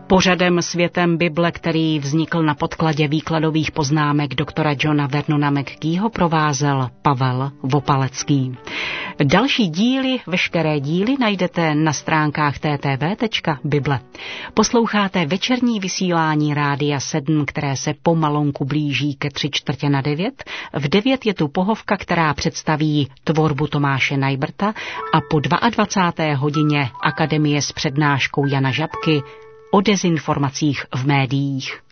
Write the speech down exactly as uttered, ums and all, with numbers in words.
Pořadem Světem Bible, který vznikl na podkladě výkladových poznámek doktora Johna Vernona McGeeho, provázel Pavel Vopalecký. Další díly, veškeré díly najdete na stránkách t t v tečka bible. Posloucháte večerní vysílání Rádia sedm, které se pomalonku blíží ke tři čtvrtě na devět. V devět je tu pohovka, která představí tvorbu Tomáše Najbrta a po dvacáté druhé hodině Akademie s přednáškou Jana Žabky o dezinformacích v médiích.